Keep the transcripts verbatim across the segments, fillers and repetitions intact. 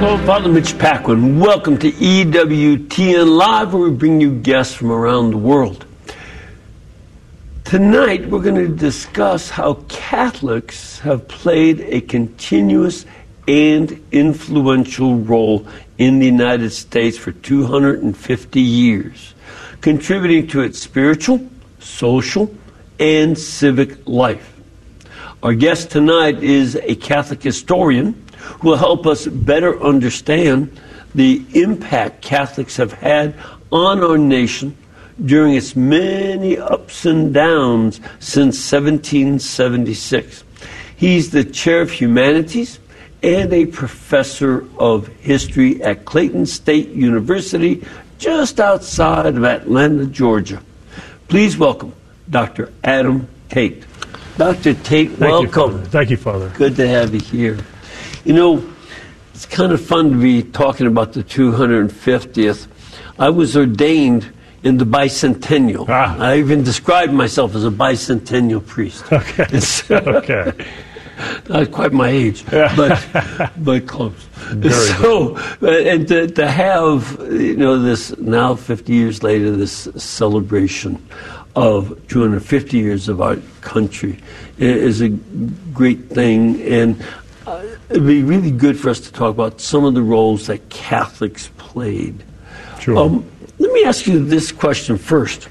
Hello, Father Mitch Paquin. Welcome to E W T N Live, where we bring you guests from around the world. Tonight, we're going to discuss how Catholics have played a continuous and influential role in the United States for two hundred fifty years, contributing to its spiritual, social, and civic life. Our guest tonight is a Catholic historian who will help us better understand the impact Catholics have had on our nation during its many ups and downs since seventeen seventy-six. He's the chair of humanities and a professor of history at Clayton State University, just outside of Atlanta, Georgia. Please welcome Doctor Adam Tate. Doctor Tate, Thank welcome. You, Thank you, Father. Good to have you here. You know, it's kind of fun to be talking about the two hundred fiftieth. I was ordained in the bicentennial. Ah. I even described myself as a bicentennial priest. Okay. So, okay. Not quite my age, but but close. Very so, and to, to have, you know, this now fifty years later, this celebration of two hundred fifty years of our country is a great thing, and uh, it'd be really good for us to talk about some of the roles that Catholics played. Sure. Um, let me ask you this question first.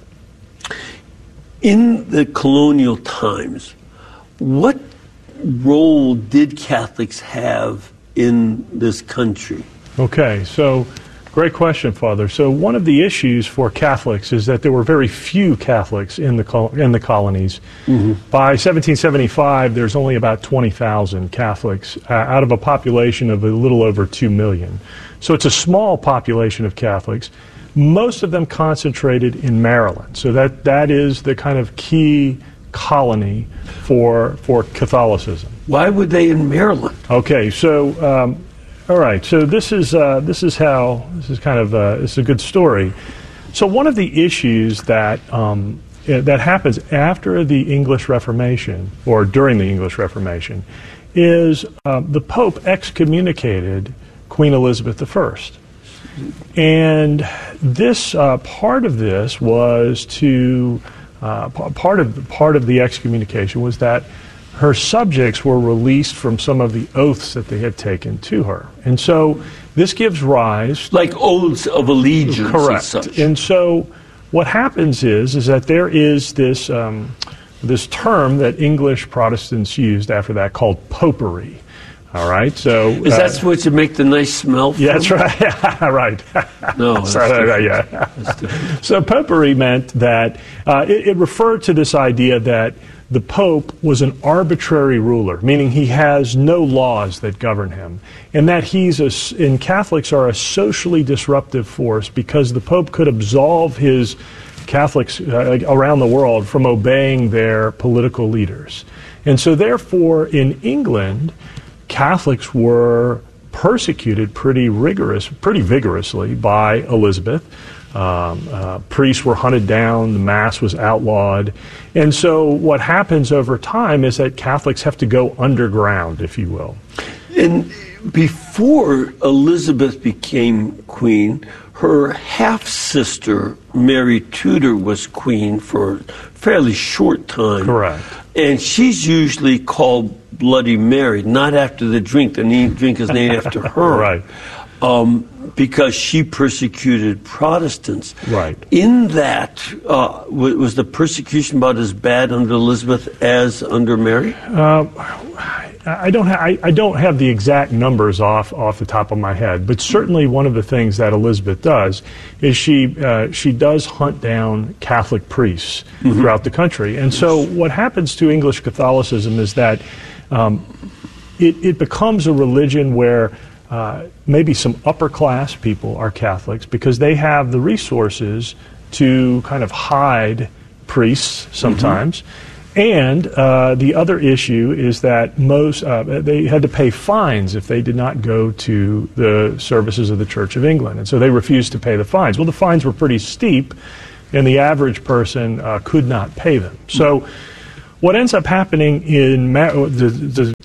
In the colonial times, what role did Catholics have in this country? Okay, so great question, Father. So one of the issues for Catholics is that there were very few Catholics in the col- in the colonies. Mm-hmm. By seventeen seventy-five, there's only about twenty thousand Catholics uh, out of a population of a little over two million. So it's a small population of Catholics, most of them concentrated in Maryland. So that that is the kind of key colony for for Catholicism. Why were they in Maryland? Okay, so um, all right, so this is uh, this is how this is kind of uh, this is a good story. So one of the issues that um, that happens after the English Reformation or during the English Reformation is uh, the Pope excommunicated Queen Elizabeth the First. And this uh, part of this was to uh, p- part of part of the excommunication was that her subjects were released from some of the oaths that they had taken to her, and so this gives rise, like oaths of allegiance. Correct. And such. And so what happens is is that there is this um, this term that English Protestants used after that called popery. All right, so is that uh, supposed to make the nice smell? Yeah, that's right. Right. No, that's Sorry, yeah. That's so popery meant that uh, it, it referred to this idea that the Pope was an arbitrary ruler, meaning he has no laws that govern him, and that he's a, and Catholics are a socially disruptive force because the Pope could absolve his Catholics uh, around the world from obeying their political leaders, and so therefore in England, Catholics were persecuted pretty rigorous, pretty vigorously by Elizabeth. Um, uh, priests were hunted down, the Mass was outlawed. And so what happens over time is that Catholics have to go underground, if you will. And before Elizabeth became queen, her half-sister, Mary Tudor, was queen for a fairly short time. Correct. And she's usually called Bloody Mary, not after the drink. The name, drink is named after her. Right. Um, because she persecuted Protestants. Right. In that, uh, w- was the persecution about as bad under Elizabeth as under Mary? Uh, I don't ha- I, I don't have the exact numbers off off the top of my head, but certainly one of the things that Elizabeth does is she uh, she does hunt down Catholic priests mm-hmm. throughout the country. And so what happens to English Catholicism is that um, it, it becomes a religion where Uh, maybe some upper class people are Catholics because they have the resources to kind of hide priests sometimes. Mm-hmm. And uh, the other issue is that most uh, they had to pay fines if they did not go to the services of the Church of England, and so they refused to pay the fines. Well, the fines were pretty steep, and the average person uh, could not pay them. So what ends up happening in Ma- the, the,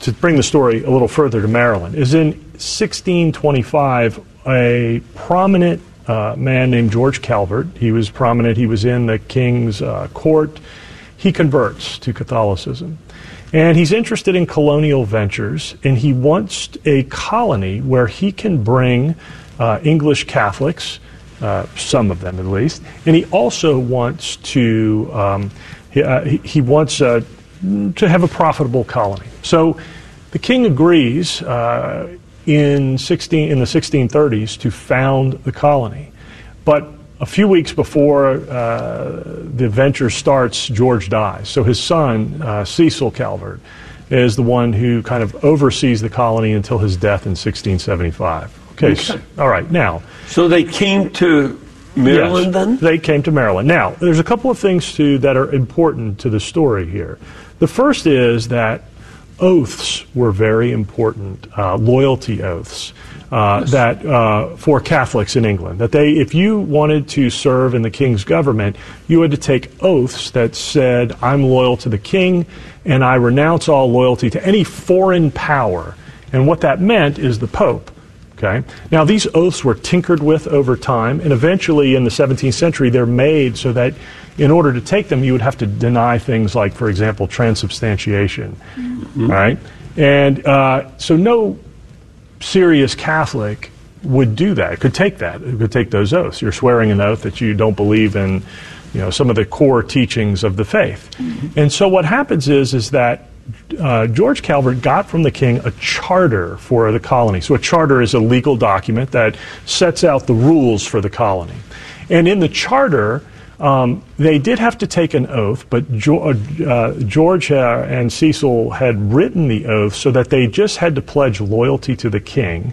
to bring the story a little further to Maryland, is in sixteen twenty-five, a prominent uh, man named George Calvert, he was prominent, he was in the king's uh, court, he converts to Catholicism. And he's interested in colonial ventures, and he wants a colony where he can bring uh, English Catholics, uh, some of them at least, and he also wants to um, he, uh, he, he wants uh, to have a profitable colony. So the king agrees uh, in sixteen in the sixteen thirties to found the colony, but a few weeks before uh, the venture starts, George dies. So his son, uh, Cecil Calvert, is the one who kind of oversees the colony until his death in sixteen seventy-five. Okay, okay. So, all right, now. So they came to Maryland yes, then? They came to Maryland. Now, there's a couple of things, too, that are important to the story here. The first is that oaths were very important, uh, loyalty oaths. Uh, yes. that uh, for Catholics in England, that they, if you wanted to serve in the king's government, you had to take oaths that said, I'm loyal to the king, and I renounce all loyalty to any foreign power. And what that meant is the Pope. Okay. Now, these oaths were tinkered with over time, and eventually in the seventeenth century, they're made so that in order to take them, you would have to deny things like, for example, transubstantiation. Mm-hmm. All right? And uh, so no serious Catholic would do that, could take that, could take those oaths. You're swearing an oath that you don't believe in, you know, some of the core teachings of the faith. Mm-hmm. And so what happens is, is that uh, George Calvert got from the king a charter for the colony. So a charter is a legal document that sets out the rules for the colony. And in the charter, Um, they did have to take an oath, but George, uh, George uh, and Cecil had written the oath so that they just had to pledge loyalty to the king,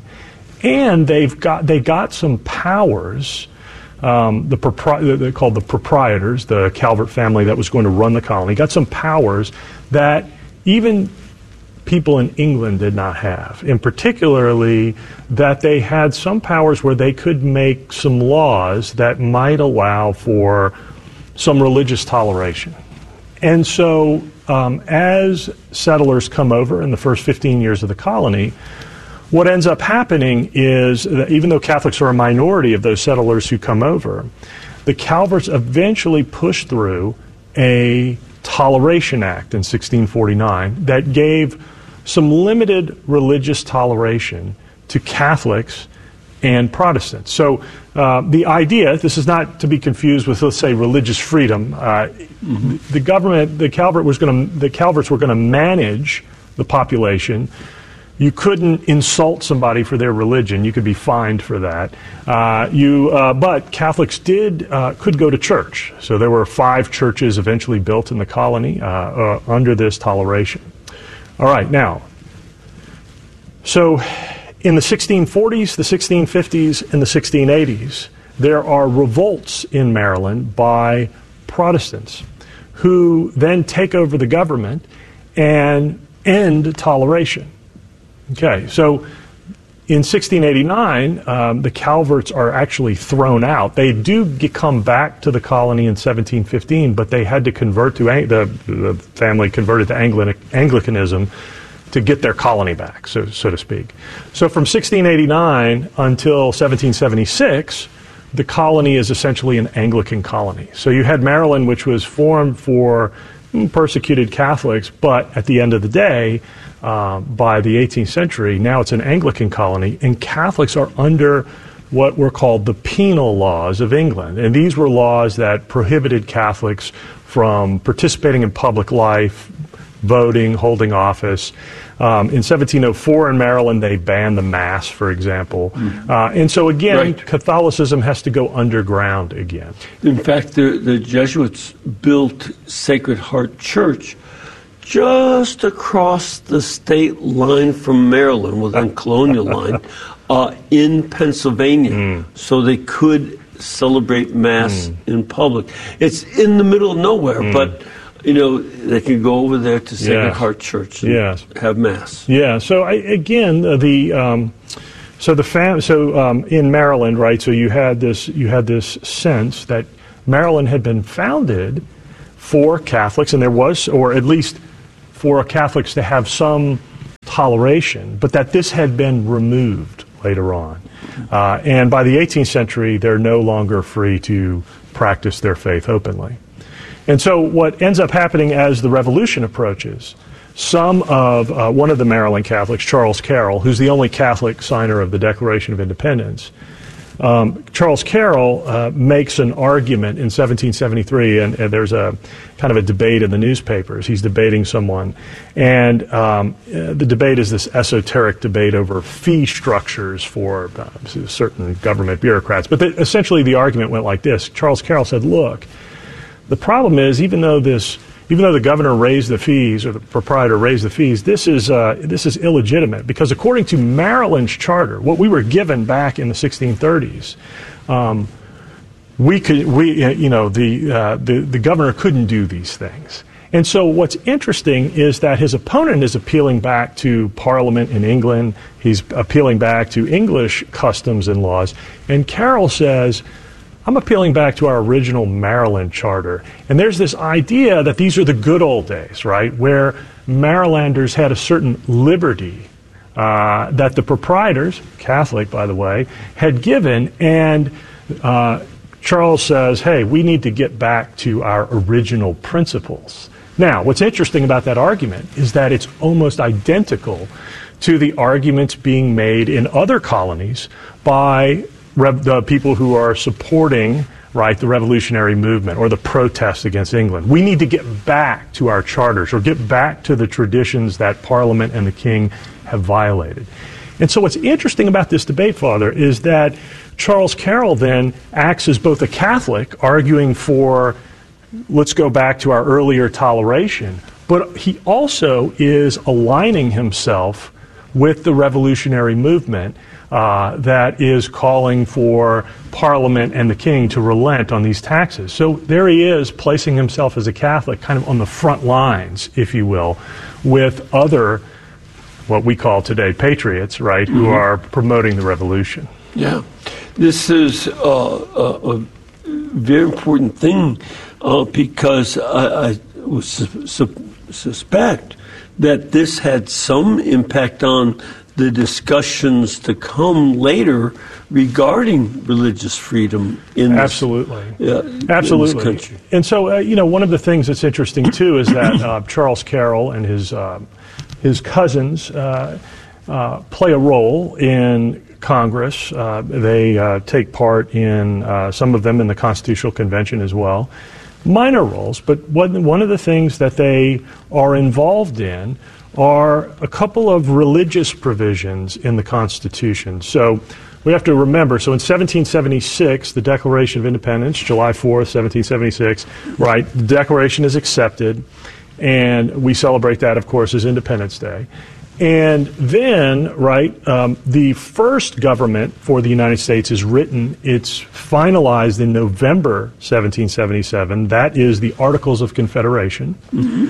and they've got they got some powers. Um, the propri- they're called the proprietors, the Calvert family that was going to run the colony, got some powers that even people in England did not have, and particularly that they had some powers where they could make some laws that might allow for some religious toleration. And so um, as settlers come over in the first fifteen years of the colony, what ends up happening is that even though Catholics are a minority of those settlers who come over, the Calverts eventually push through a Toleration Act in sixteen forty-nine that gave some limited religious toleration to Catholics and Protestants. So uh, the idea, this is not to be confused with, let's say, religious freedom. Uh, mm-hmm. The government, the Calvert was going to, the Calverts were going to manage the population. You couldn't insult somebody for their religion. You could be fined for that. Uh, you, uh, but Catholics did uh, could go to church. So there were five churches eventually built in the colony uh, uh, under this toleration. All right, now, so in the sixteen forties, the sixteen fifties, and the sixteen eighties, there are revolts in Maryland by Protestants who then take over the government and end toleration. Okay, so in sixteen eighty-nine, um, the Calverts are actually thrown out. They do get, come back to the colony in seventeen fifteen, but they had to convert to, the, the family converted to Anglican, Anglicanism to get their colony back, so, so to speak. So from sixteen eighty-nine until seventeen seventy-six, the colony is essentially an Anglican colony. So you had Maryland, which was formed for persecuted Catholics, but at the end of the day, Uh, by the eighteenth century, now it's an Anglican colony, and Catholics are under what were called the penal laws of England. And these were laws that prohibited Catholics from participating in public life, voting, holding office. Um, in seventeen oh four in Maryland, they banned the Mass, for example. Mm. Uh, and so again, right. Catholicism has to go underground again. In fact, the, the Jesuits built Sacred Heart Church just across the state line from Maryland, within colonial line, uh, in Pennsylvania, mm. so they could celebrate Mass mm. in public. It's in the middle of nowhere, mm. but you know they can go over there to Sacred yes. Heart Church and yes. have Mass. Yeah. So I, again, uh, the um, so the fam- so um, in Maryland, right? So you had this you had this sense that Maryland had been founded for Catholics, and there was, or at least for Catholics to have some toleration, but that this had been removed later on. Uh, and by the eighteenth century, they're no longer free to practice their faith openly. And so what ends up happening as the Revolution approaches, some of, uh, one of the Maryland Catholics, Charles Carroll, who's the only Catholic signer of the Declaration of Independence, um, Charles Carroll uh, makes an argument in seventeen seventy-three, and, and there's a kind of a debate in the newspapers. He's debating someone, and um, uh, the debate is this esoteric debate over fee structures for uh, certain government bureaucrats. But the, essentially the argument went like this. Charles Carroll said, look, the problem is, even though this, even though the governor raised the fees or the proprietor raised the fees, this is uh, this is illegitimate, because according to Maryland's charter, what we were given back in the sixteen thirties, um, we could we uh, you know the, uh, the the governor couldn't do these things. And so what's interesting is that his opponent is appealing back to Parliament in England. He's appealing back to English customs and laws, and Carroll says, I'm appealing back to our original Maryland charter. And there's this idea that these are the good old days, right, where Marylanders had a certain liberty uh, that the proprietors, Catholic by the way, had given. And uh, Charles says, hey, we need to get back to our original principles. Now, what's interesting about that argument is that it's almost identical to the arguments being made in other colonies by Rev, the people who are supporting, right, the revolutionary movement or the protests against England. We need to get back to our charters, or get back to the traditions that Parliament and the King have violated. And so what's interesting about this debate, Father, is that Charles Carroll then acts as both a Catholic, arguing for, let's go back to our earlier toleration, but he also is aligning himself with the revolutionary movement Uh, that is calling for Parliament and the King to relent on these taxes. So there he is, placing himself as a Catholic kind of on the front lines, if you will, with other, what we call today, patriots, right, mm-hmm. who are promoting the revolution. Yeah. This is uh, a, a very important thing uh, because I, I would su- su- suspect that this had some impact on the discussions to come later regarding religious freedom in absolutely, this, uh, absolutely, in this country. And so, uh, you know, one of the things that's interesting too is that uh, Charles Carroll and his uh, his cousins uh, uh, play a role in Congress. Uh, they uh, take part in uh, some of them in the Constitutional Convention as well. Minor roles, but one one of the things that they are involved in are a couple of religious provisions in the Constitution. So we have to remember, so in seventeen seventy-six, the Declaration of Independence, July fourth, seventeen seventy-six, right, the Declaration is accepted, and we celebrate that, of course, as Independence Day. And then, right, um, the first government for the United States is written. It's finalized in November seventeen seventy-seven. That is the Articles of Confederation. Mm-hmm.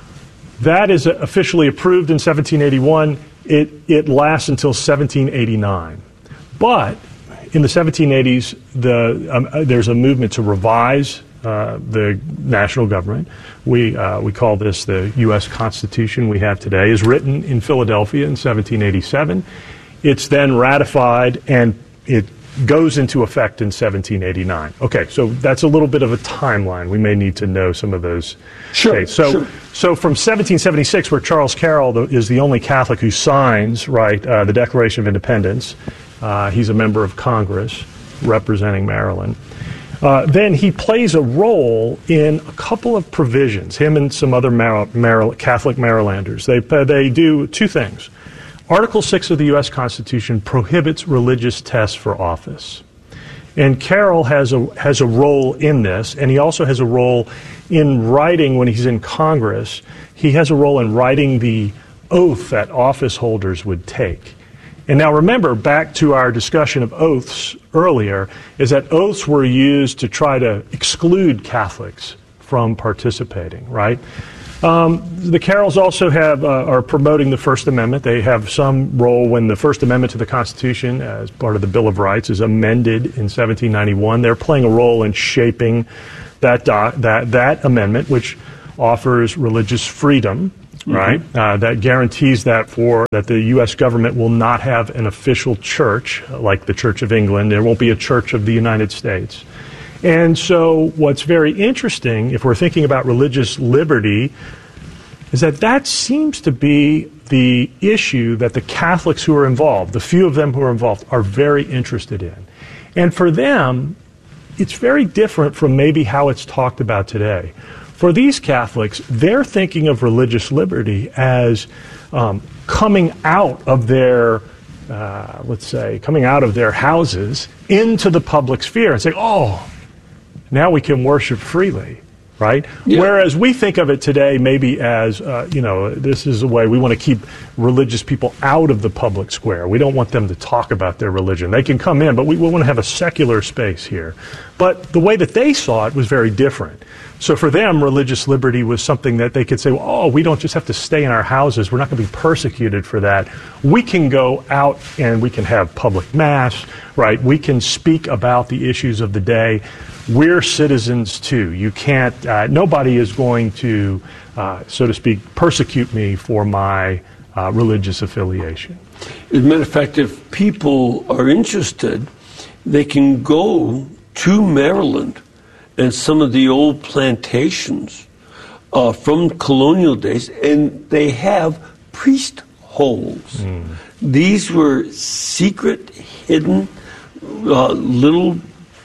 That is officially approved in seventeen eighty-one. It, it lasts until seventeen eighty-nine. But in the seventeen eighties, the, um, there's a movement to revise uh, the national government. We, uh, we call this the U S Constitution we have today. Is written in Philadelphia in seventeen eighty-seven. It's then ratified, and it goes into effect in seventeen eighty-nine. Okay, so that's a little bit of a timeline. We may need to know some of those sure, dates. So, sure. so from seventeen seventy-six, where Charles Carroll the, is the only Catholic who signs, right, uh, the Declaration of Independence, uh, he's a member of Congress representing Maryland. Uh, then he plays a role in a couple of provisions. Him and some other Mar- Mar- Catholic Marylanders. They uh, they do two things. Article six of the U S Constitution prohibits religious tests for office. And Carroll has a has a role in this, and he also has a role in writing when he's in Congress. He has a role in writing the oath that office holders would take. And now remember, back to our discussion of oaths earlier, is that oaths were used to try to exclude Catholics from participating, right? Um, the Carrolls also have uh, are promoting the First Amendment. They have some role when the First Amendment to the Constitution, as part of the Bill of Rights, is amended in seventeen ninety-one. They're playing a role in shaping that doc, that that amendment, which offers religious freedom mm-hmm. right? Uh, that guarantees that for that the U S government will not have an official church like the Church of England. There won't be a Church of the United States. And so what's very interesting, if we're thinking about religious liberty, is that that seems to be the issue that the Catholics who are involved, the few of them who are involved, are very interested in. And for them, it's very different from maybe how it's talked about today. For these Catholics, they're thinking of religious liberty as um, coming out of their, uh, let's say, coming out of their houses into the public sphere and saying, oh, now we can worship freely. Right? Yeah. Whereas we think of it today maybe as, uh, you know, this is a way we want to keep religious people out of the public square. We don't want them to talk about their religion. They can come in, but we, we want to have a secular space here. But the way that they saw it was very different. So for them, religious liberty was something that they could say, well, oh, we don't just have to stay in our houses. We're not going to be persecuted for that. We can go out and we can have public mass, right? We can speak about the issues of the day. We're citizens too. You can't, uh, nobody is going to, uh, so to speak, persecute me for my uh, religious affiliation. As a matter of fact, if people are interested, they can go to Maryland and some of the old plantations uh, from colonial days, and they have priest holes. Mm. These were secret, hidden, uh, little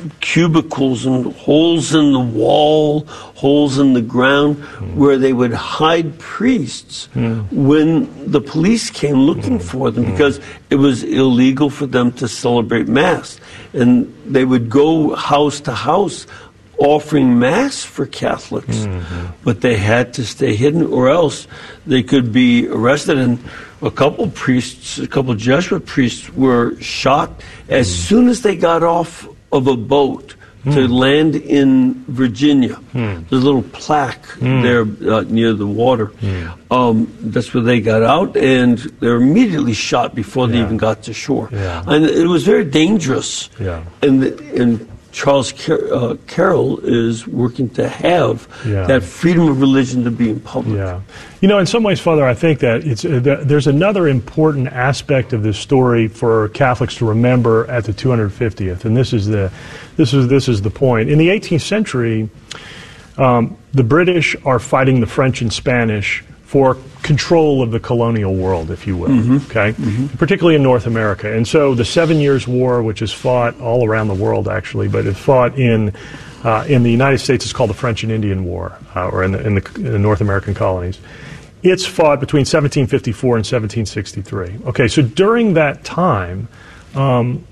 cubicles and holes in the wall, holes in the ground, mm. where they would hide priests mm. when the police came looking mm. for them, because mm. it was illegal for them to celebrate Mass. And they would go house to house offering Mass for Catholics, mm-hmm. but they had to stay hidden, or else they could be arrested. And a couple priests, a couple Jesuit priests were shot as mm. soon as they got off of a boat mm. to land in Virginia. Mm. There's a little plaque mm. there uh, near the water. Mm. Um, that's where they got out, and they were immediately shot before yeah. they even got to shore. Yeah. And it was very dangerous. Yeah. And, and Charles Car- uh, Carroll is working to have yeah. that freedom of religion to be in public. Yeah. You know, in some ways, Father, I think that it's uh, th- there's another important aspect of this story for Catholics to remember at the two hundred fiftieth, and this is the this is this is the point. In the eighteenth century, um, the British are fighting the French and Spanish for control of the colonial world, if you will, mm-hmm. okay, mm-hmm. particularly in North America. And so the Seven Years' War, which is fought all around the world, actually, but it's fought in uh, in the United States, it's called the French and Indian War, uh, or in the, in, the, in the North American colonies. It's fought between seventeen fifty-four and seventeen sixty-three. Okay, so during that time, um,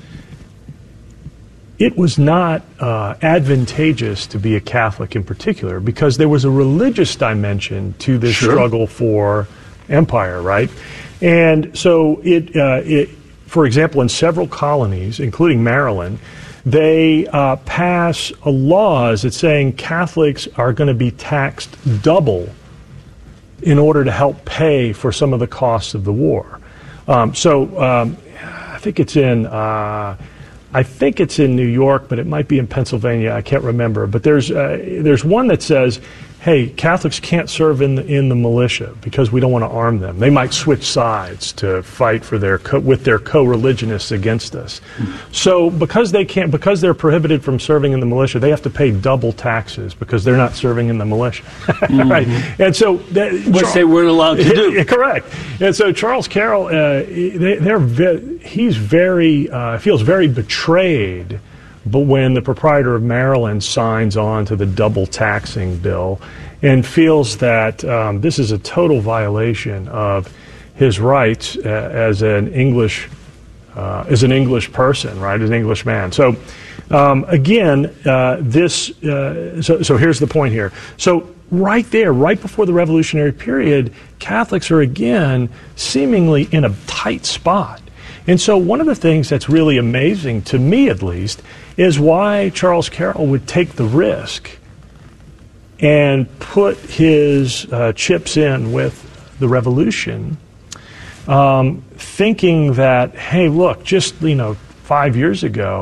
it was not uh, advantageous to be a Catholic in particular, because there was a religious dimension to this sure. struggle for empire, right? And so it, uh, it, for example, in several colonies, including Maryland, they uh, pass uh, laws that saying Catholics are going to be taxed double in order to help pay for some of the costs of the war. Um, so um, I think it's in... Uh, I think it's in New York, but it might be in Pennsylvania. I can't remember. But there's uh, there's one that says, hey, Catholics can't serve in the, in the militia because we don't want to arm them. They might switch sides to fight for their co- with their co-religionists against us. Mm-hmm. So because they can't, because they're prohibited from serving in the militia, they have to pay double taxes because they're not serving in the militia, mm-hmm. right? And so that, which Charles, they weren't allowed to do. Correct. And so Charles Carroll, uh, they, they're ve- he's very uh, feels very betrayed. But when the proprietor of Maryland signs on to the double taxing bill and feels that um, this is a total violation of his rights uh, as an English uh, as an English person, right, as an English man. So um, again, uh, this. Uh, so, so here's the point here. So right there, right before the Revolutionary period, Catholics are again seemingly in a tight spot. And so one of the things that's really amazing, to me at least, is why Charles Carroll would take the risk and put his uh, chips in with the revolution, um, thinking that, hey, look, just, you know, five years ago,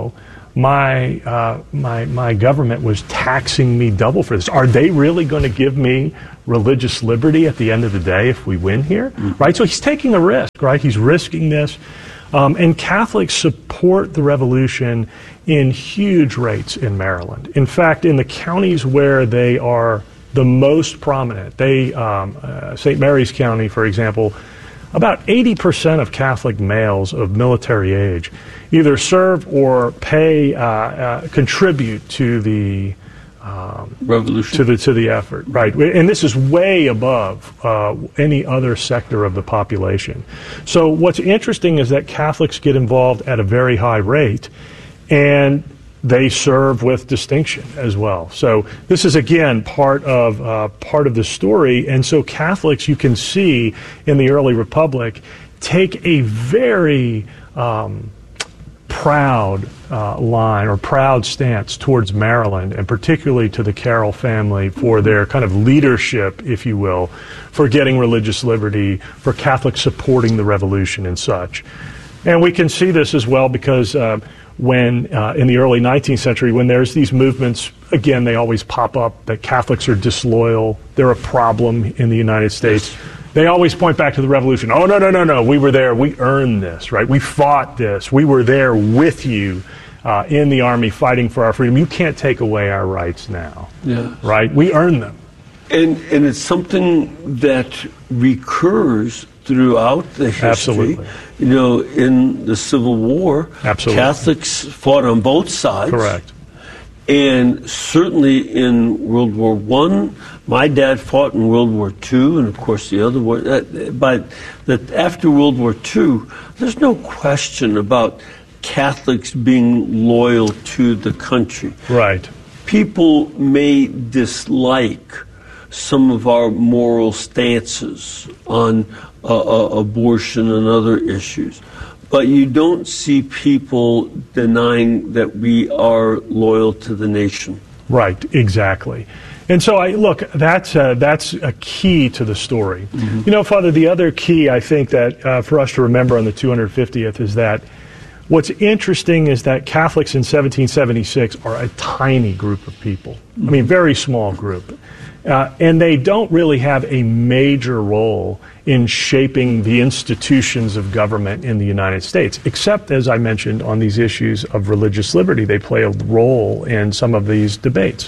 my uh, my my government was taxing me double for this. Are they really going to give me religious liberty at the end of the day if we win here? Mm-hmm. Right? So he's taking a risk, right? He's risking this. Um, and Catholics support the revolution in huge rates in Maryland. In fact, in the counties where they are the most prominent, they um, uh, Saint Mary's County, for example, about eighty percent of Catholic males of military age either serve or pay, uh, uh, contribute to the um, revolution, to the to the effort, right? And this is way above uh, any other sector of the population. So what's interesting is that Catholics get involved at a very high rate, and they serve with distinction as well. So this is, again, part of uh, part of the story. And so Catholics, you can see in the early Republic, take a very um, proud uh, line or proud stance towards Maryland, and particularly to the Carroll family for their kind of leadership, if you will, for getting religious liberty, for Catholics supporting the revolution and such. And we can see this as well because uh, when uh, in the early nineteenth century, when there's these movements, again, they always pop up that Catholics are disloyal, they're a problem in the United States. They always point back to the revolution. Oh, no, no, no, no, we were there, we earned this, right? We fought this, we were there with you uh, in the army fighting for our freedom. You can't take away our rights now, yeah. right? We earned them. And, and it's something that recurs throughout the history. Absolutely. You know, in the Civil War, Absolutely. Catholics fought on both sides. Correct. And certainly in World War One, my dad fought in World War Two, and of course the other war. But that after World War Two, there's no question about Catholics being loyal to the country. Right. People may dislike some of our moral stances on uh, uh, abortion and other issues, but you don't see people denying that we are loyal to the nation. Right, exactly. And so, I look, that's, uh, that's a key to the story. Mm-hmm. You know, Father, the other key I think that uh, for us to remember on the two hundred fiftieth is that what's interesting is that Catholics in seventeen seventy-six are a tiny group of people. Mm-hmm. I mean, very small group. Uh, and they don't really have a major role in shaping the institutions of government in the United States, except, as I mentioned, on these issues of religious liberty. They play a role in some of these debates.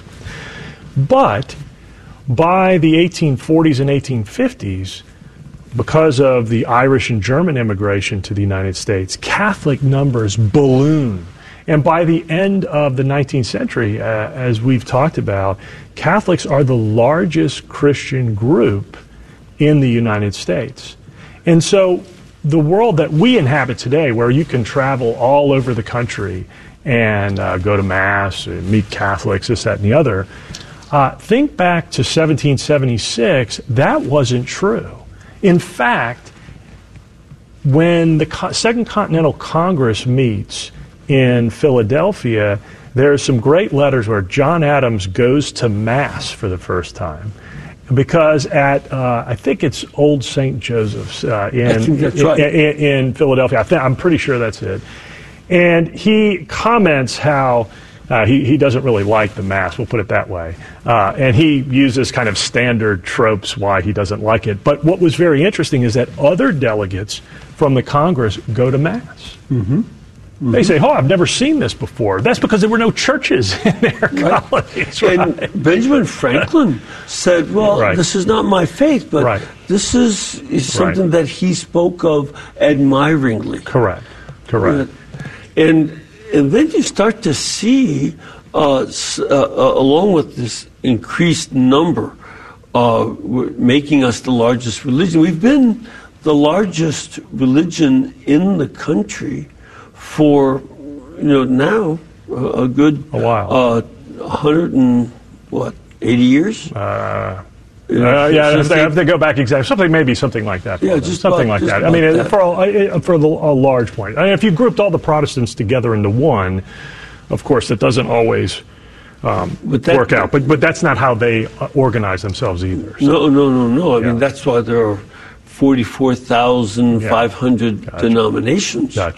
But by the eighteen forties and eighteen fifties, because of the Irish and German immigration to the United States, Catholic numbers balloon. And by the end of the nineteenth century, uh, as we've talked about, Catholics are the largest Christian group in the United States. And so the world that we inhabit today, where you can travel all over the country and uh, go to Mass, and meet Catholics, this, that, and the other, uh, think back to seventeen seventy-six, that wasn't true. In fact, when the Co- Second Continental Congress meets in Philadelphia, there are some great letters where John Adams goes to Mass for the first time, because at uh, I think it's Old Saint Joseph's uh, in, I think that's right. in, in Philadelphia. I think, I'm pretty sure that's it. And he comments how uh, he, he doesn't really like the Mass, we'll put it that way. Uh, and he uses kind of standard tropes why he doesn't like it. But what was very interesting is that other delegates from the Congress go to Mass. Mm-hmm. Mm-hmm. They say, oh, I've never seen this before. That's because there were no churches in their right. colonies. Right? And Benjamin Franklin said, well, right. this is not my faith, but right. this is, is something right. that he spoke of admiringly. Correct. Correct. And, and then you start to see, uh, uh, uh, along with this increased number, uh, making us the largest religion. We've been the largest religion in the country for, you know, now uh, a good a while, uh, one hundred and what, eighty years? Uh, uh, yeah, I have, to, I have to go back exactly. Something maybe something like that. Yeah, just something about, like just that. I mean, that. for a, for a, a large point. I mean, if you grouped all the Protestants together into one, of course, that doesn't always um, that, work out. But but that's not how they uh, organize themselves either. So. No, no, no, no. I yeah. mean, that's why there are forty-four thousand five hundred yeah. Gotcha. denominations. Gotcha.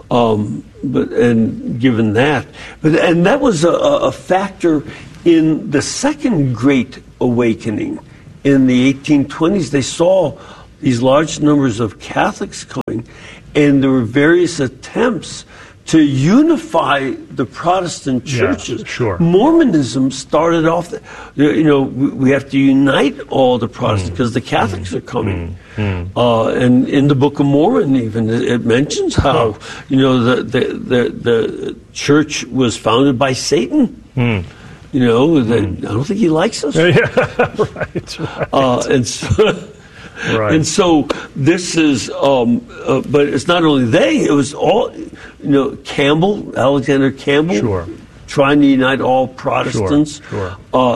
Um, but and given that, but and that was a, a factor in the second Great Awakening in the eighteen twenties. They saw these large numbers of Catholics coming, and there were various attempts to unify the Protestant churches. Yeah, sure. Mormonism started off, the, you know, we have to unite all the Protestants because mm. the Catholics mm. are coming. Mm. Uh, and in the Book of Mormon, even it, it mentions how, you know, the the, the the church was founded by Satan. Mm. You know, that mm. I don't think he likes us. Yeah, right. right. Uh, and so. Right. And so this is, um, uh, but it's not only they, it was all, you know, Campbell, Alexander Campbell, sure. trying to unite all Protestants, sure. Sure. Uh,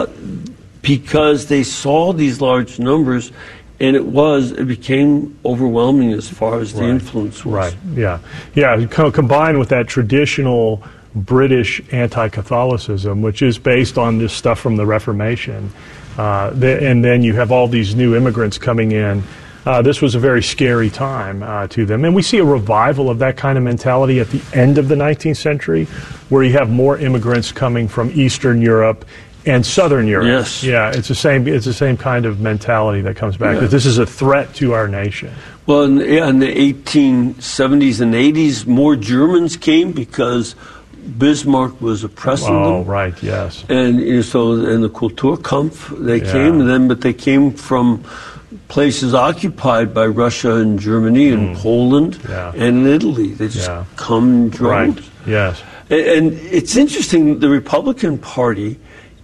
because they saw these large numbers, and it was, it became overwhelming as far as the right. influence was. Right, yeah. Yeah, co- combined with that traditional British anti-Catholicism, which is based on this stuff from the Reformation, Uh, the, and then you have all these new immigrants coming in. Uh, this was a very scary time uh, to them. And we see a revival of that kind of mentality at the end of the nineteenth century, where you have more immigrants coming from Eastern Europe and Southern Europe. Yes. Yeah, it's the same, it's the same kind of mentality that comes back, yeah. that this is a threat to our nation. Well, in, yeah, in the eighteen seventies and eighties, more Germans came because Bismarck was oppressing oh, them. Oh, right, yes. And you know, so in the Kulturkampf, they yeah. came, and then, but they came from places occupied by Russia and Germany and mm. Poland yeah. and Italy. They just yeah. come in droves. Right, yes. And, and it's interesting, the Republican Party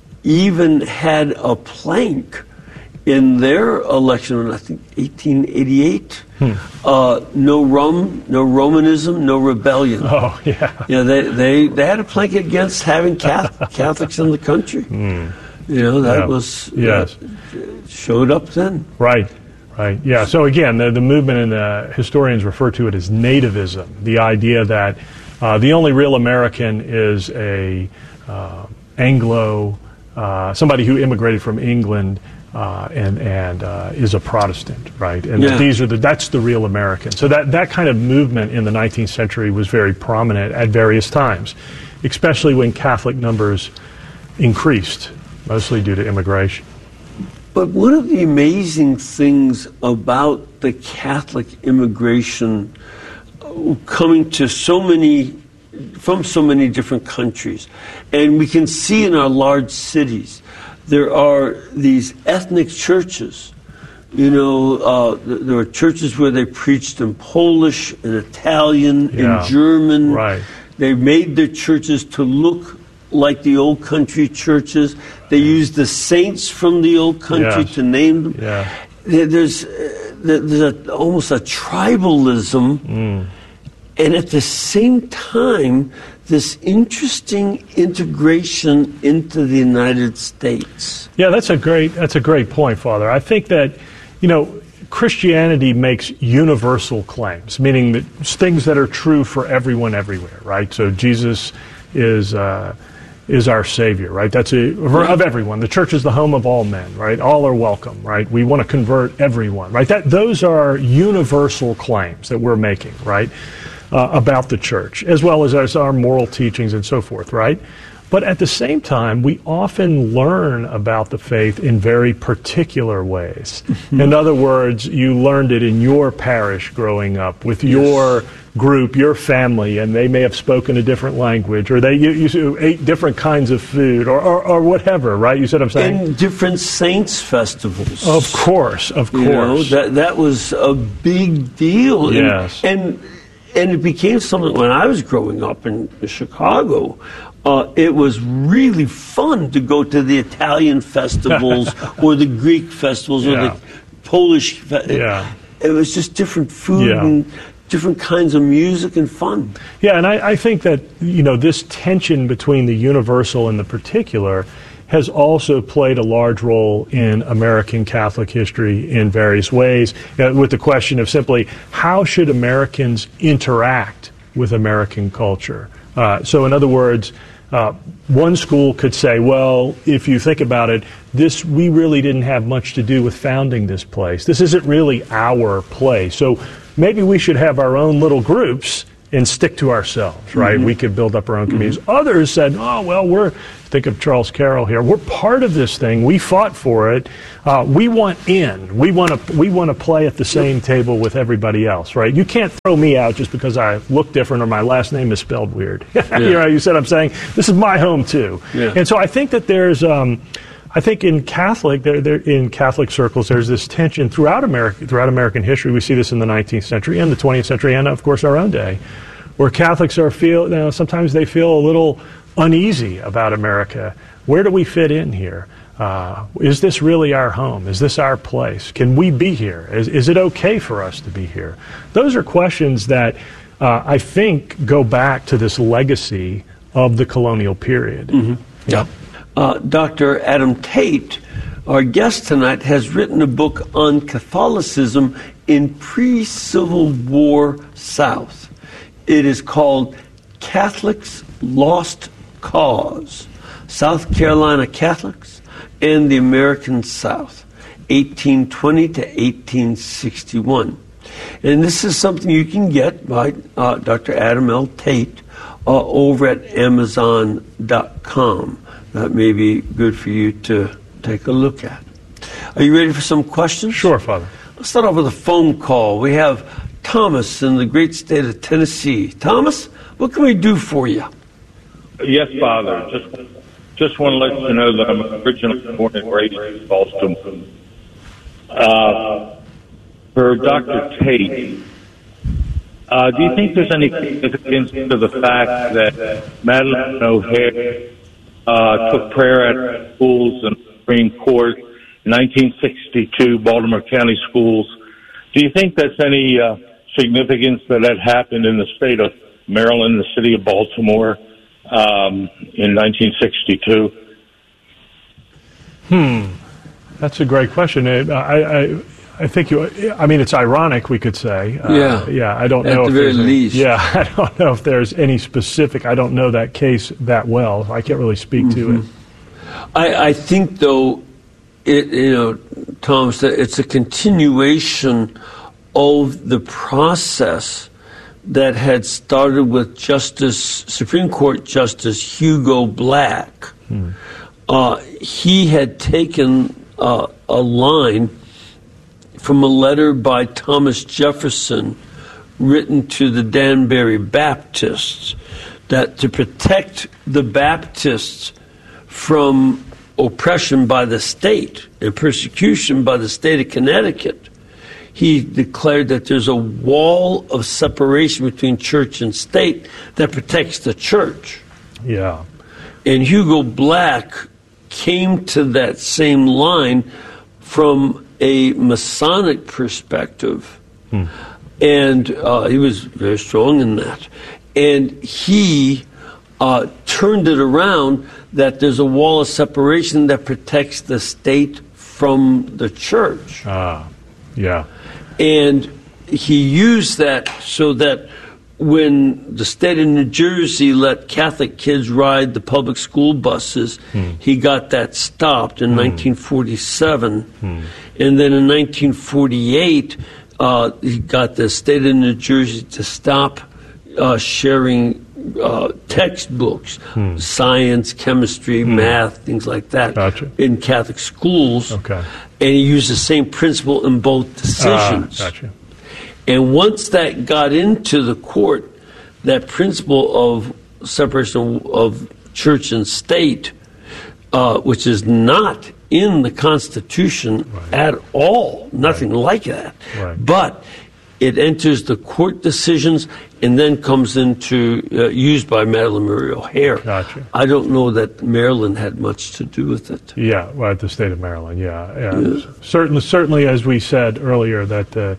even had a plank in their election in, I think, eighteen eighty-eight. Hmm. Uh, no rum, no Romanism, no rebellion. Oh, yeah. You know, they, they, they had a plank against having Catholic, Catholics in the country. Hmm. You know, that yeah. was, yes. uh, showed up then. Right, right. Yeah, so again, the, the movement, and the historians refer to it as nativism, the idea that uh, the only real American is a uh, Anglo, uh, somebody who immigrated from England, Uh, and and uh, is a Protestant, right? And yeah. these are the that's the real American. So that, that kind of movement in the nineteenth century was very prominent at various times, especially when Catholic numbers increased, mostly due to immigration. But one of the amazing things about the Catholic immigration coming to so many, from so many different countries, and we can see in our large cities, there are these ethnic churches. You know, uh, there are churches where they preached in Polish, in Italian, yeah. in German. Right. They made their churches to look like the old country churches. They used the saints from the old country yes. to name them. Yeah. There's, there's a, almost a tribalism, mm. and at the same time, this interesting integration into the United States. Yeah, that's a great that's a great point, Father. I think that, you know, Christianity makes universal claims, meaning that things that are true for everyone everywhere, right? So Jesus is uh, is our Savior, right? That's a, of everyone. The church is the home of all men, right? All are welcome, right? We want to convert everyone, right? That those are universal claims that we're making, right? Uh, about the church, as well as, as our moral teachings and so forth, right? But at the same time, we often learn about the faith in very particular ways. Mm-hmm. In other words, you learned it in your parish growing up, with yes. your group, your family, and they may have spoken a different language, or they you, you ate different kinds of food, or, or, or whatever, right? You said what I'm saying? And different saints festivals. Of course, of course. You know, that, that was a big deal. Yes. And, and And it became something when I was growing up in Chicago. Uh, it was really fun to go to the Italian festivals or the Greek festivals yeah. or the Polish. Fe- yeah. It, it was just different food yeah. and different kinds of music and fun. Yeah, and I, I think that, you know, this tension between the universal and the particular has also played a large role in American Catholic history in various ways, uh, with the question of simply, how should Americans interact with American culture? Uh, so in other words, uh, one school could say, well, if you think about it, this we really didn't have much to do with founding this place. This isn't really our place. So maybe we should have our own little groups and stick to ourselves, right? Mm-hmm. We could build up our own communities. Mm-hmm. Others said, oh, well, we're, think of Charles Carroll here, we're part of this thing. We fought for it. Uh, we want in. We want to we want to play at the same table with everybody else, right? You can't throw me out just because I look different or my last name is spelled weird. Yeah. You know, you said I'm saying, this is my home too. Yeah. And so I think that there's... Um, I think in Catholic, there, there, in Catholic circles, there's this tension throughout America, throughout American history. We see this in the nineteenth century and the twentieth century, and of course our own day, where Catholics are feel. You know, sometimes they feel a little uneasy about America. Where do we fit in here? Uh, is this really our home? Is this our place? Can we be here? Is, is it okay for us to be here? Those are questions that uh, I think go back to this legacy of the colonial period. Mm-hmm. Yeah. Uh, Doctor Adam Tate, our guest tonight, has written a book on Catholicism in pre-Civil War South. It is called Catholics' Lost Cause, South Carolina Catholics and the American South, eighteen twenty to eighteen sixty-one. And this is something you can get by uh, Doctor Adam L. Tate uh, over at amazon dot com. That may be good for you to take a look at. Are you ready for some questions? Sure, Father. Let's start off with a phone call. We have Thomas in the great state of Tennessee. Thomas, what can we do for you? Yes, Father. Just, just want to let you know that I'm originally born and raised in Baltimore. Uh, for Doctor Tate, uh, do you think there's any significance to the fact that Madalyn O'Hair Uh, took prayer at schools and Supreme Court in nineteen sixty-two, Baltimore County schools? Do you think there's any uh, significance that that happened in the state of Maryland, the city of Baltimore, um, in nineteen sixty-two? Hmm, that's a great question. I, I, I think you. I mean, it's ironic, we could say. Uh, yeah, yeah. I don't at know the if very there's least. Any, yeah, I don't know if there's any specific. I don't know that case that well. I can't really speak mm-hmm. to it. I, I think, though, it you know, Tom said it's a continuation of the process that had started with Justice Supreme Court Justice Hugo Black. Hmm. Uh, he had taken uh, a line from a letter by Thomas Jefferson written to the Danbury Baptists, that to protect the Baptists from oppression by the state and persecution by the state of Connecticut, he declared that there's a wall of separation between church and state that protects the church. Yeah. And Hugo Black came to that same line from a Masonic perspective, hmm. and uh, he was very strong in that. And he uh, turned it around that there's a wall of separation that protects the state from the church. Ah, yeah. And he used that so that when the state of New Jersey let Catholic kids ride the public school buses, hmm. he got that stopped in hmm. nineteen forty-seven. Hmm. And then in nineteen forty-eight, uh, he got the state of New Jersey to stop uh, sharing uh, textbooks, hmm. science, chemistry, hmm. math, things like that, gotcha. in Catholic schools. Okay. And he used the same principle in both decisions. Ah, gotcha. And once that got into the court, that principle of separation of church and state, uh, which is not in the Constitution right. at all, nothing right. like that. Right. But it enters the court decisions and then comes into uh, used by Madalyn Murray O'Hair. Gotcha. I don't know that Maryland had much to do with it. Yeah, well, the state of Maryland. Yeah, yeah. yeah. Certainly, certainly, as we said earlier, that. Uh,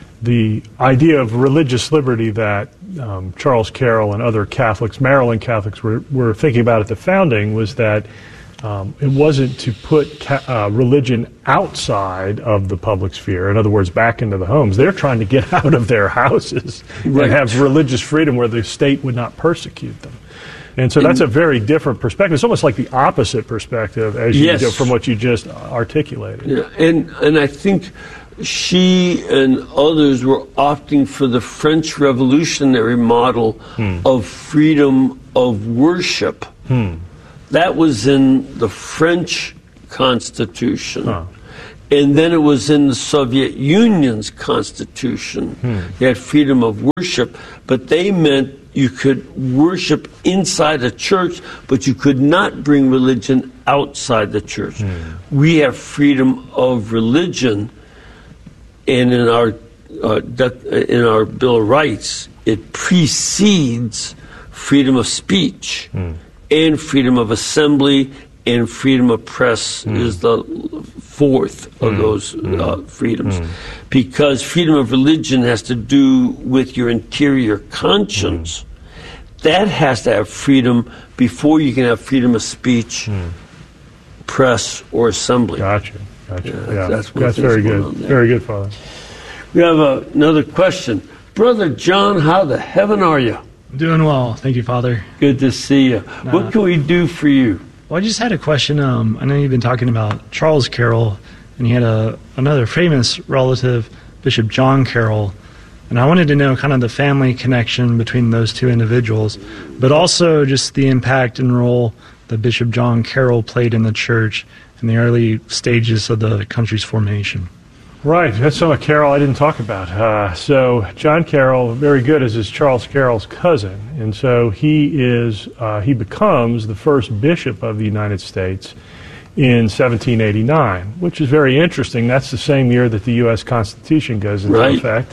The idea of religious liberty that um, Charles Carroll and other Catholics, Maryland Catholics, were, were thinking about at the founding was that um, it wasn't to put ca- uh, religion outside of the public sphere, in other words, back into the homes. They're trying to get out of their houses right. and have religious freedom where the state would not persecute them. And so that's a very different perspective. It's almost like the opposite perspective as you yes. go from what you just articulated. Yeah. And, and I think she and others were opting for the French Revolutionary model hmm. of freedom of worship. Hmm. That was in the French Constitution. Huh. And then it was in the Soviet Union's Constitution. Hmm. You had freedom of worship, but they meant you could worship inside a church, but you could not bring religion outside the church. Hmm. We have freedom of religion, and in our uh, in our Bill of Rights, it precedes freedom of speech hmm. and freedom of assembly, and freedom of press hmm. is the fourth of mm. those uh, freedoms. Mm. Because freedom of religion has to do with your interior conscience. Mm. That has to have freedom before you can have freedom of speech, mm. press, or assembly. Gotcha. Gotcha. Yeah, yeah. That's, that's very good. Very good, Father. We have uh, another question. Brother John, how the heaven are you? Doing well. Thank you, Father. Good to see you. Uh, what can we do for you? Well, I just had a question. Um, I know you've been talking about Charles Carroll, and he had a, another famous relative, Bishop John Carroll, and I wanted to know kind of the family connection between those two individuals, but also just the impact and role that Bishop John Carroll played in the church in the early stages of the country's formation. Right, that's some of Carroll I didn't talk about. Uh, so John Carroll, very good, as is Charles Carroll's cousin, and so he is uh, he becomes the first bishop of the United States in seventeen eighty-nine, which is very interesting. That's the same year that the U S Constitution goes into right. effect,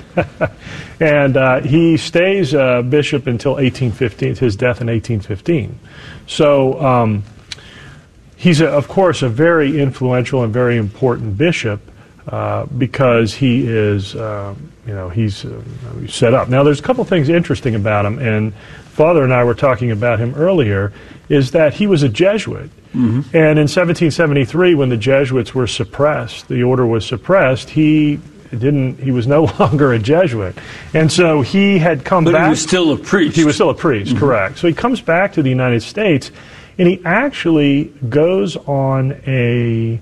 and uh, he stays uh, bishop until eighteen fifteen, his death in eighteen fifteen. So um, he's, a, of course, a very influential and very important bishop. Uh, because he is, uh, you know, he's uh, set up. Now, there's a couple things interesting about him, and Father and I were talking about him earlier, is that he was a Jesuit. Mm-hmm. And in seventeen seventy-three, when the Jesuits were suppressed, the order was suppressed, he didn't, he was no longer a Jesuit. And so he had come but back. But he was still a priest. He was still a priest, mm-hmm. correct. So he comes back to the United States, and he actually goes on a...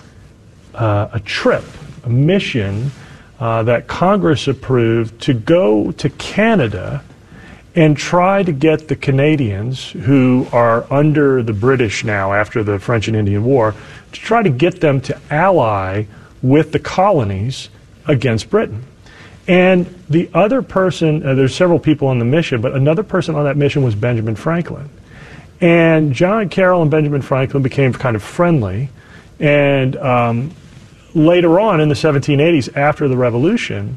Uh, a trip, a mission uh, that Congress approved to go to Canada and try to get the Canadians, who are under the British now after the French and Indian War, to try to get them to ally with the colonies against Britain. And the other person, uh, there's several people on the mission, but another person on that mission was Benjamin Franklin. And John Carroll and Benjamin Franklin became kind of friendly. And um, later on in the seventeen eighties, after the Revolution,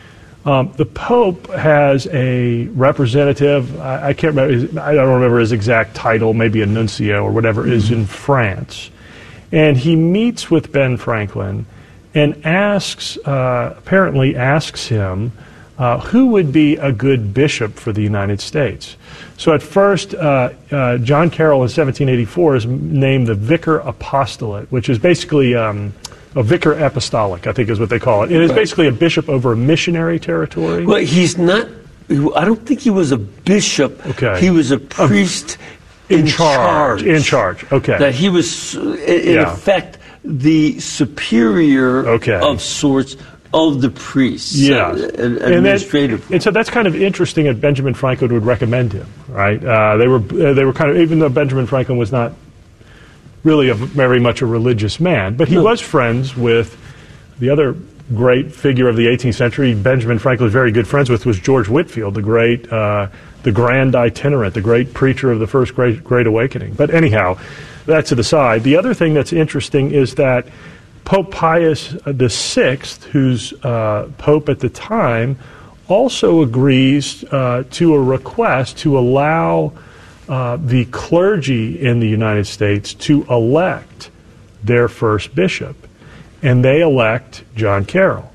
um, the Pope has a representative, I, I can't remember, his, I don't remember his exact title, maybe a nuncio or whatever, mm-hmm. is in France. And he meets with Ben Franklin and asks, uh, apparently asks him, uh, who would be a good bishop for the United States. So at first, uh, uh, John Carroll in seventeen eighty-four is named the Vicar Apostolate, which is basically um, a vicar apostolic, I think is what they call it. It is right. basically a bishop over a missionary territory. Well, he's not, I don't think he was a bishop. Okay. He was a priest um, in, in charge. charge. In charge, okay. That he was, in yeah. effect, the superior okay. of sorts of the priests, yeah, uh, administrative. And, and so that's kind of interesting that Benjamin Franklin would recommend him, right? Uh, they were uh, they were kind of, even though Benjamin Franklin was not really a, very much a religious man, but he no. was friends with the other great figure of the eighteenth century. Benjamin Franklin was very good friends with was George Whitefield, the great, uh, the grand itinerant, the great preacher of the first great Great Awakening. But anyhow, that to the side. The other thing that's interesting is that Pope Pius the Sixth, who's uh, Pope at the time, also agrees uh, to a request to allow uh, the clergy in the United States to elect their first bishop. And they elect John Carroll.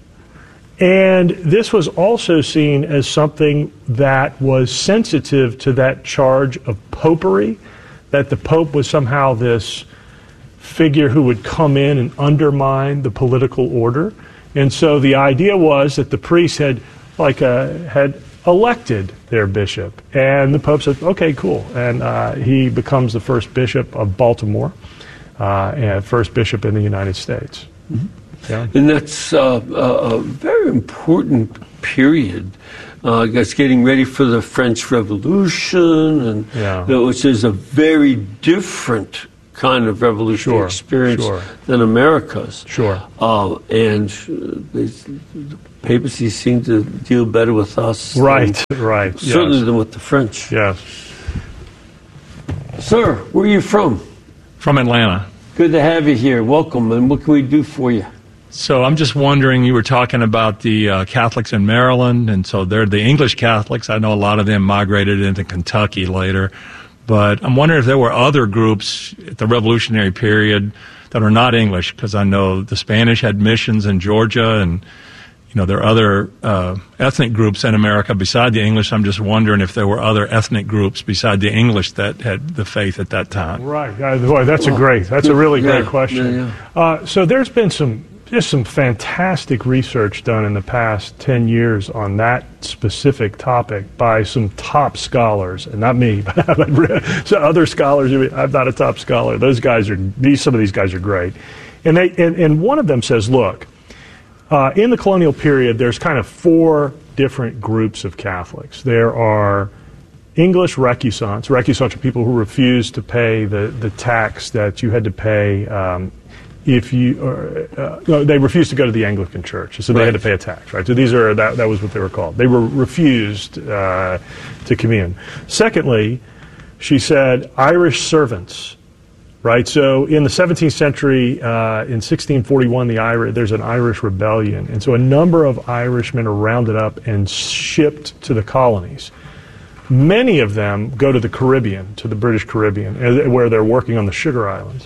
And this was also seen as something that was sensitive to that charge of popery, that the Pope was somehow this figure who would come in and undermine the political order. And so the idea was that the priests had like uh, had elected their bishop. And the Pope said, okay, cool. And uh, he becomes the first bishop of Baltimore, uh, and first bishop in the United States. Mm-hmm. Yeah. And that's uh, a, a very important period. Uh, I guess getting ready for the French Revolution, and yeah. which is a very different kind of revolutionary sure, experience sure. than America's. Sure. Uh, and uh, they, the papacy seemed to deal better with us. Right, than, right. Certainly yes. than with the French. Yes. Sir, where are you from? From Atlanta. Good to have you here. Welcome. And what can we do for you? So I'm just wondering, you were talking about the uh, Catholics in Maryland, and so they're the English Catholics. I know a lot of them migrated into Kentucky later. But I'm wondering if there were other groups at the Revolutionary period that are not English, because I know the Spanish had missions in Georgia, and you know there are other uh, ethnic groups in America beside the English. I'm just wondering if there were other ethnic groups beside the English that had the faith at that time. Right. Uh, boy, that's a great. That's a really yeah, great question. Yeah, yeah. Uh, so there's been some. Just some fantastic research done in the past ten years on that specific topic by some top scholars, and not me, but so other scholars. I'm not a top scholar. Those guys are, these, some of these guys are great. And, they, and, and one of them says, look, uh, in the colonial period, there's kind of four different groups of Catholics. There are English recusants. Recusants are people who refuse to pay the, the tax that you had to pay um, if you, or, uh, no, they refused to go to the Anglican Church, so they right. had to pay a tax, right? So these are, that, that was what they were called. They were refused uh, to commune. Secondly, she said Irish servants, right? So in the seventeenth century, uh, in sixteen forty-one, the Irish, there's an Irish rebellion, and so a number of Irishmen are rounded up and shipped to the colonies. Many of them go to the Caribbean, to the British Caribbean, where they're working on the sugar islands.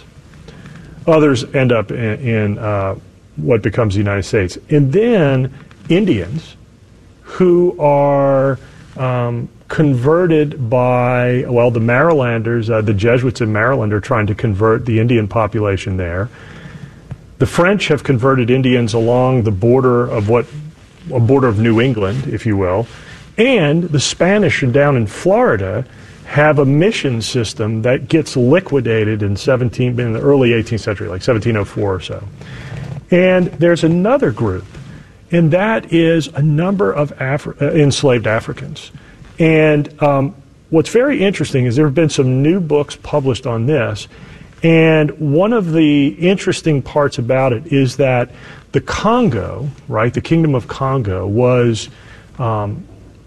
Others end up in, in uh, what becomes the United States. And then Indians who are um, converted by, well, the Marylanders, uh, the Jesuits in Maryland are trying to convert the Indian population there. The French have converted Indians along the border of what, a border of New England, if you will. And the Spanish down in Florida have a mission system that gets liquidated in seventeen in the early eighteenth century, like seventeen oh four or so. And there's another group, and that is a number of Afri- uh, enslaved Africans. And um, what's very interesting is there have been some new books published on this, and one of the interesting parts about it is that the Congo, right, the Kingdom of Congo was um,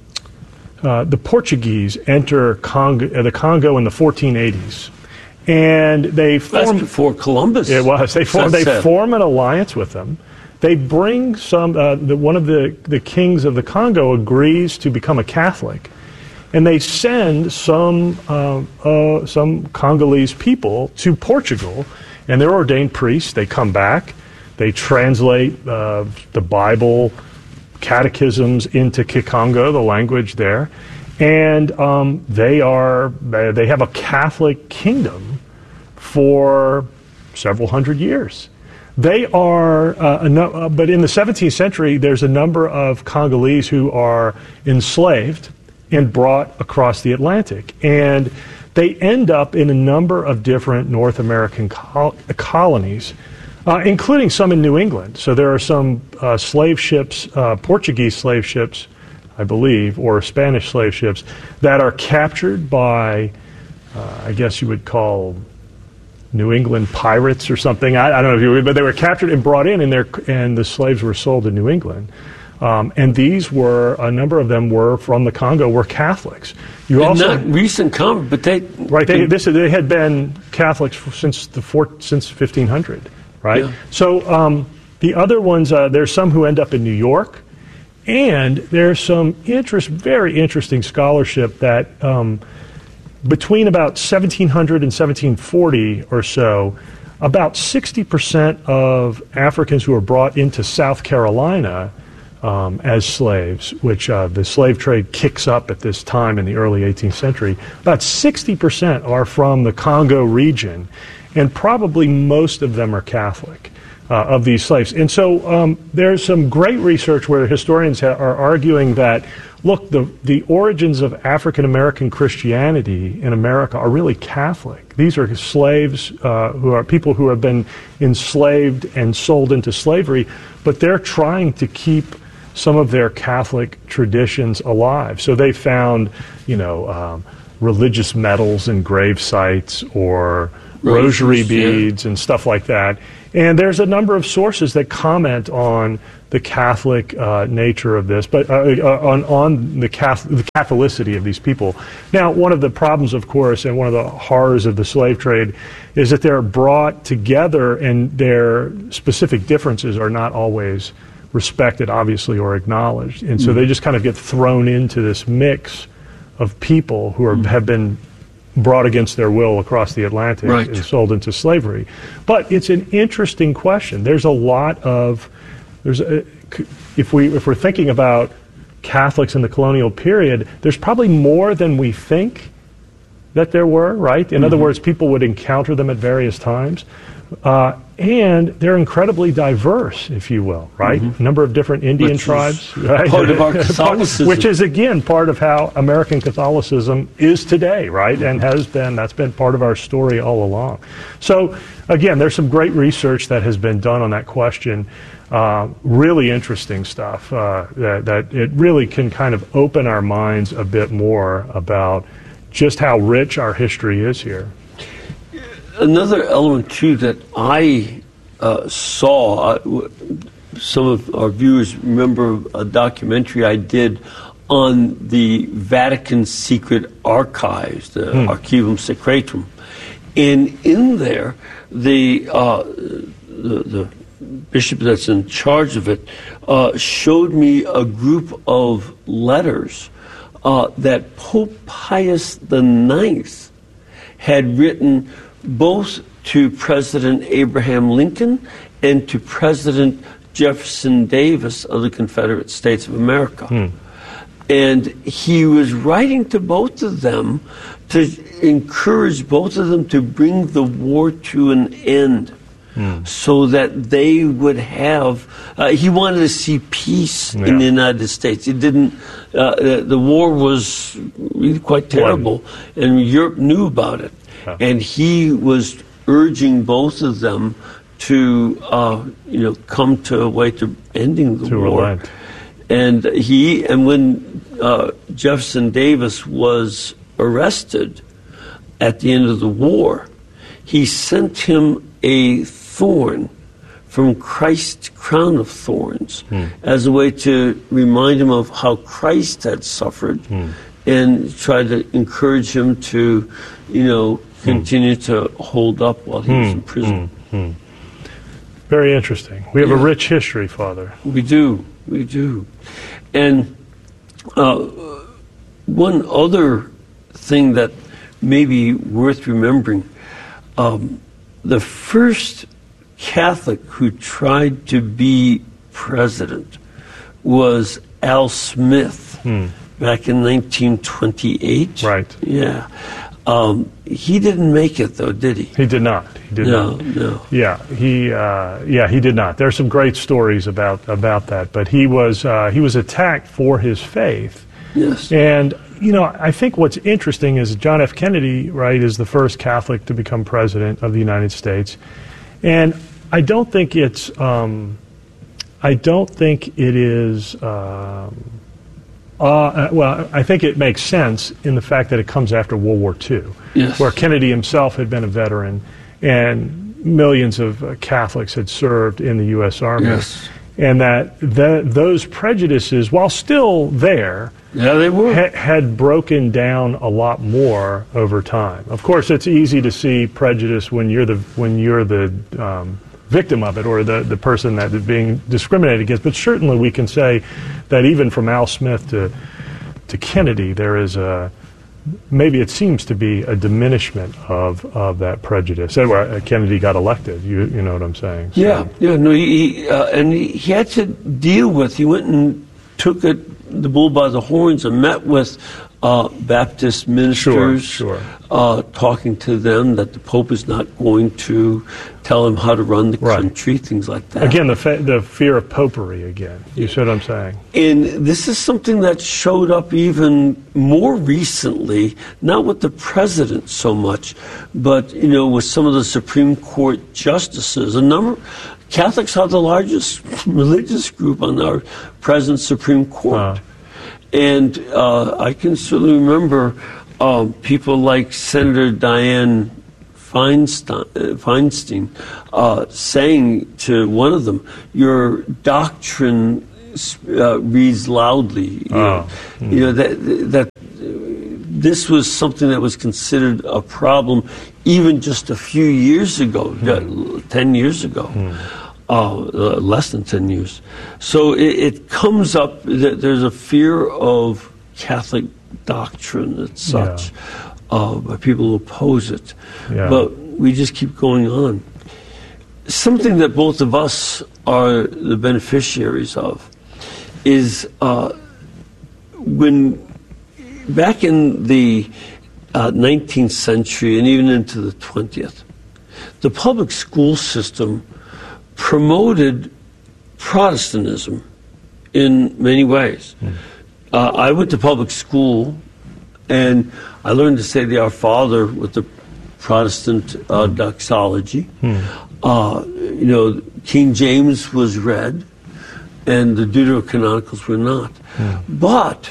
Uh, the Portuguese enter Congo, uh, the Congo in the fourteen eighties, and they form. That's before Columbus. It was. They form. They said. form an alliance with them. They bring some. Uh, the, one of the the kings of the Congo agrees to become a Catholic, and they send some uh, uh, some Congolese people to Portugal, and they're ordained priests. They come back. They translate uh, the Bible, catechisms into Kikongo, the language there, and um, they are they have a Catholic kingdom for several hundred years. They are, uh, a no, uh, but in the seventeenth century, there's a number of Congolese who are enslaved and brought across the Atlantic, and they end up in a number of different North American col- colonies. Uh, including some in New England. So there are some uh, slave ships, uh, Portuguese slave ships, I believe, or Spanish slave ships that are captured by, uh, I guess you would call New England pirates or something. I, I don't know if you would, but they were captured and brought in, and, and the slaves were sold in New England. Um, and these were, a number of them were from the Congo, were Catholics. You and also, not recent converts, but they... Right, they, this, they had been Catholics since the four, since fifteen hundred. Right. Yeah. So um, the other ones, uh, there's some who end up in New York, and there's some interest, very interesting scholarship that um, between about seventeen hundred and seventeen forty or so, about sixty percent of Africans who are brought into South Carolina um, as slaves, which uh, the slave trade kicks up at this time in the early eighteenth century, about sixty percent are from the Congo region. And probably most of them are Catholic. uh, of these slaves. And so um, there's some great research where historians ha- are arguing that, look, the, the origins of African American Christianity in America are really Catholic. These are slaves uh, who are people who have been enslaved and sold into slavery, but they're trying to keep some of their Catholic traditions alive. So they found, you know, um, religious medals in grave sites or rosary Roses, beads yeah. and stuff like that. And there's a number of sources that comment on the Catholic uh, nature of this, but uh, uh, on, on the, Catholic, the Catholicity of these people. Now, one of the problems, of course, and one of the horrors of the slave trade is that they're brought together and their specific differences are not always respected, obviously, or acknowledged. And so mm. they just kind of get thrown into this mix of people who are, mm. have been brought against their will across the Atlantic right. and sold into slavery. But it's an interesting question. There's a lot of, there's a, if we if we're thinking about Catholics in the colonial period, there's probably more than we think that there were, right? In mm-hmm. other words, people would encounter them at various times. Uh, and they're incredibly diverse, if you will, right? Mm-hmm. A number of different Indian which tribes. Right? Part of our Catholicism. Which is, again, part of how American Catholicism is today, right? Mm-hmm. And has been, that's been part of our story all along. So, again, there's some great research that has been done on that question. Uh, really interesting stuff uh, that, that it really can kind of open our minds a bit more about just how rich our history is here. Another element, too, that I uh, saw, uh, w- some of our viewers remember a documentary I did on the Vatican Secret Archives, the hmm. Archivum Secretum. And in there, the, uh, the, the bishop that's in charge of it uh, showed me a group of letters uh, that Pope Pius the Ninth had written both to President Abraham Lincoln and to President Jefferson Davis of the Confederate States of America. Hmm. And he was writing to both of them to encourage both of them to bring the war to an end hmm. so that they would have, uh, he wanted to see peace yeah. in the United States. He didn't, uh, the, the war was really quite terrible, One. and Europe knew about it. And he was urging both of them to, uh, you know, come to a way to ending the to war. Relent. And he, and when uh, Jefferson Davis was arrested at the end of the war, he sent him a thorn from Christ's crown of thorns hmm. as a way to remind him of how Christ had suffered, hmm. and try to encourage him to, you know, continue mm. to hold up while he mm. was in prison. Mm. Mm. Very interesting. We have yeah. a rich history, Father. We do. We do. And uh, one other thing that may be worth remembering, um, the first Catholic who tried to be president was Al Smith mm. back in nineteen twenty-eight. Right. Yeah. Um, he didn't make it, though, did he? He did not. He did no, not. No, Yeah, he. Uh, yeah, he did not. There are some great stories about about that. But he was uh, he was attacked for his faith. Yes. And you know, I think what's interesting is John F. Kennedy, right, is the first Catholic to become president of the United States, and I don't think it's. Um, I don't think it is. Um, Uh, well, I think it makes sense in the fact that it comes after World War Two, yes. where Kennedy himself had been a veteran, and millions of uh, Catholics had served in the U S Army, yes. and that the, those prejudices, while still there, yeah, they were. Ha- had broken down a lot more over time. Of course, it's easy to see prejudice when you're the when you're the um, victim of it, or the, the person that is being discriminated against. But certainly we can say that even from Al Smith to to Kennedy, there is a, maybe it seems to be a diminishment of, of that prejudice. Anyway, Kennedy got elected, you you know what I'm saying? So. Yeah, yeah, no, he, he uh, and he, he had to deal with, he went and took it, the bull by the horns and met with uh, Baptist ministers, Sure, sure. Uh, talking to them that the Pope is not going to tell them how to run the Right. country, things like that. Again, the fa- the fear of popery again. You see what I'm saying? And this is something that showed up even more recently, not with the president so much, but, you know, with some of the Supreme Court justices. A number, Catholics are the largest religious group on our present Supreme Court. Uh. And uh, I can certainly remember um, people like Senator Dianne Feinstein, uh, Feinstein uh, saying to one of them, "Your doctrine uh, reads loudly." You Oh. know, Mm. you know that that uh, this was something that was considered a problem even just a few years ago, mm. ten years ago. Mm. Uh, uh, less than ten years. So it, it comes up that there's a fear of Catholic doctrine as such, yeah. uh, by people who oppose it. Yeah. But we just keep going on. Something that both of us are the beneficiaries of is uh, when back in the uh, nineteenth century and even into the twentieth, the public school system promoted Protestantism in many ways. Mm. Uh, I went to public school, and I learned to say the Our Father with the Protestant uh, doxology. Mm. Uh, you know, King James was read, and the Deuterocanonicals were not. Mm. But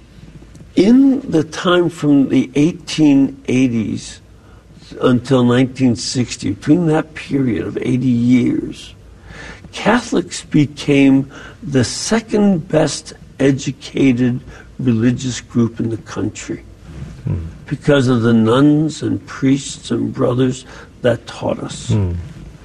in the time from the eighteen eighties until nineteen sixty, between that period of eighty years, Catholics became the second best educated religious group in the country mm. because of the nuns and priests and brothers that taught us. Mm.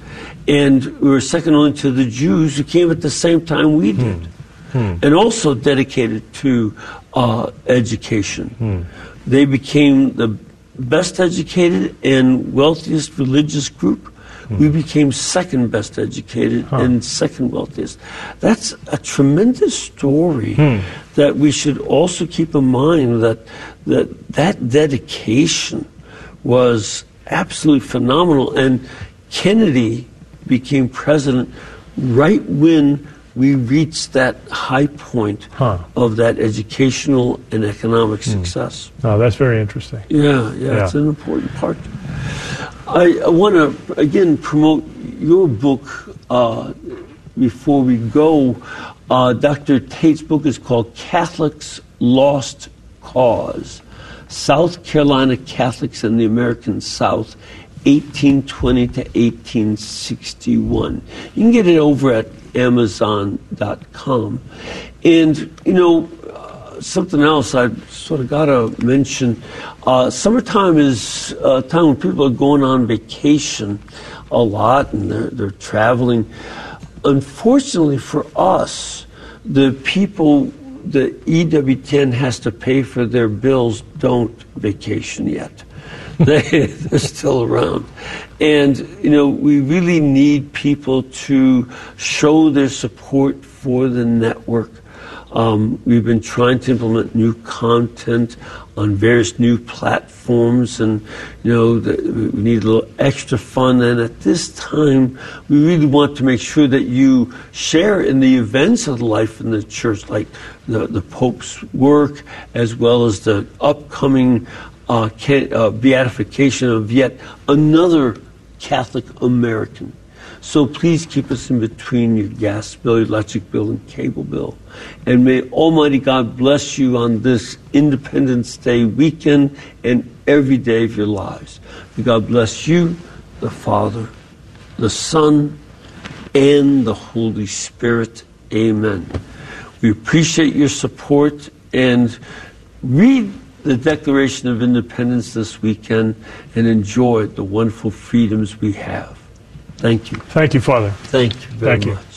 And we were second only to the Jews, who came at the same time we did, mm. Mm. and also dedicated to uh, education. Mm. They became the best educated and wealthiest religious group. We became second best educated huh. and second wealthiest. That's a tremendous story hmm. that we should also keep in mind, that that that dedication was absolutely phenomenal. And Kennedy became president right when we reached that high point huh. of that educational and economic hmm. success. Oh, that's very interesting. Yeah, yeah, yeah. It's an important part. I, I want to, again, promote your book uh, before we go. Uh, Doctor Tate's book is called Catholics' Lost Cause, South Carolina Catholics and the American South, eighteen twenty to eighteen sixty-one. You can get it over at amazon dot com. And, you know, uh, something else I sort of got to mention. Uh, summertime is a time when people are going on vacation a lot, and they're, they're traveling. Unfortunately for us, the people the E W T N has to pay for their bills don't vacation yet. They, they're still around. And, you know, we really need people to show their support for the network. Um, we've been trying to implement new content on various new platforms, and, you know, the, we need a little extra fun. And at this time, we really want to make sure that you share in the events of life in the church, like the, the Pope's work, as well as the upcoming uh, can, uh, beatification of yet another Catholic American. So please keep us in between your gas bill, your electric bill, and cable bill. And may Almighty God bless you on this Independence Day weekend and every day of your lives. May God bless you, the Father, the Son, and the Holy Spirit. Amen. We appreciate your support, and read the Declaration of Independence this weekend and enjoy the wonderful freedoms we have. Thank you. Thank you, Father. Thank you very Thank you. much.